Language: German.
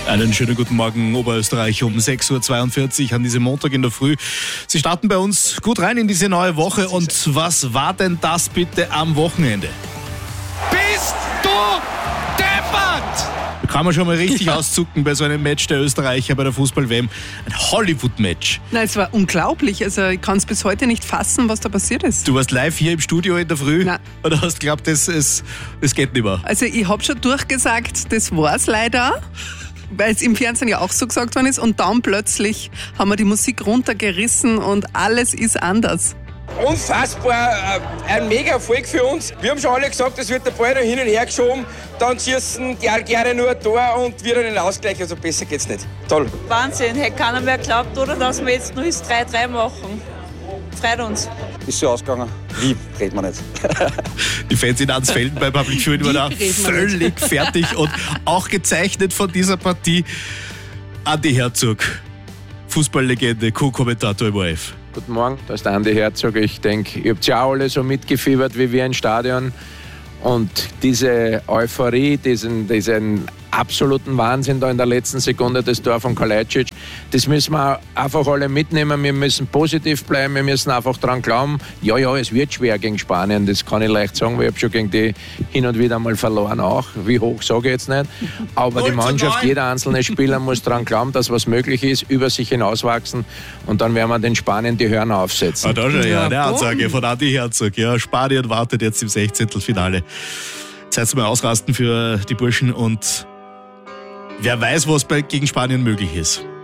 Einen schönen guten Morgen, Oberösterreich, um 6.42 Uhr an diesem Montag in der Früh. Sie starten bei uns gut rein in diese neue Woche. Und was war denn das bitte am Wochenende? Bist du deppert? Da kann man schon mal richtig auszucken bei so einem Match der Österreicher bei der Fußball-WM. Ein Hollywood-Match. Nein, es war unglaublich. Also ich kann es bis heute nicht fassen, was da passiert ist. Du warst live hier im Studio in der Früh? Nein. Oder hast geglaubt, es geht nicht mehr? Also ich habe schon durchgesagt, das war's leider, weil es im Fernsehen ja auch so gesagt worden ist. Und dann plötzlich haben wir die Musik runtergerissen und alles ist anders. Unfassbar, ein mega Erfolg für uns. Wir haben schon alle gesagt, es wird der Ball da hin und her geschoben, dann schießen die Algerier nur ein Tor und wir dann den Ausgleich, also besser geht's nicht. Toll. Wahnsinn, hätte keiner mehr geglaubt, oder, dass wir jetzt nur das 3-3 machen. Freut uns. Ist so ausgegangen. Wie, redet man nicht. Die Fans in Ansfelden bei Public Viewing waren da völlig fertig und auch gezeichnet von dieser Partie. Andi Herzog, Fußballlegende, Co-Kommentator im ORF. Guten Morgen, da ist der Andi Herzog. Ich denke, ihr habt ja auch alle so mitgefiebert wie wir im Stadion. Und diese Euphorie, diesen absoluten Wahnsinn da in der letzten Sekunde des Tor von Kalajdzic, das müssen wir einfach alle mitnehmen. Wir müssen positiv bleiben, wir müssen einfach dran glauben. Ja, es wird schwer gegen Spanien, das kann ich leicht sagen, weil ich habe schon gegen die hin und wieder mal verloren auch. Wie hoch sage ich jetzt nicht. Aber die Mannschaft, jeder einzelne Spieler muss dran glauben, dass was möglich ist, über sich hinauswachsen und dann werden wir den Spanien die Hörner aufsetzen. Ah, da schon, ja, eine Ansage von Andi Herzog. Ja, Spanien wartet jetzt im 16. Finale. Zeit zum Ausrasten für die Burschen und wer weiß, was gegen Spanien möglich ist.